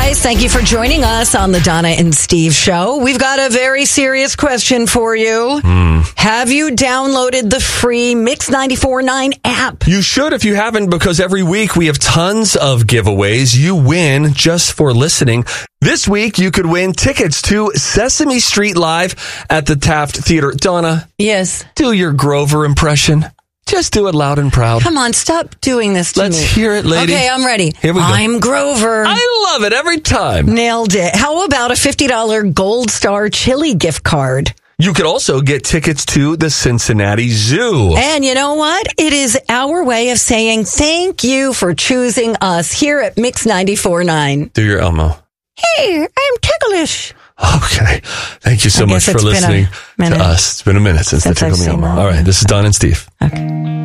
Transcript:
guys. Thank you for joining us on the Donna and Steve Show. We've got a very serious question for you. Have you downloaded the free Mix 94.9 app? You should if you haven't, because every week we have tons of giveaways. You win just for listening. This week, you could win tickets to Sesame Street Live at the Taft Theater. Donna. Yes. Do your Grover impression. Just do it loud and proud. Come on, stop doing this to me. Let's hear it, lady. Okay, I'm ready. Here we go. I'm Grover. I love it every time. Nailed it. How about a $50 Gold Star Chili gift card? You could also get tickets to the Cincinnati Zoo. And you know what? It is our way of saying thank you for choosing us here at Mix 94.9. Do your Elmo. Hey, I'm ticklish. Okay. Thank you so much for listening to us. It's been a minute since the Tickle Me Elmo. All right. This is Don and Steve. Okay.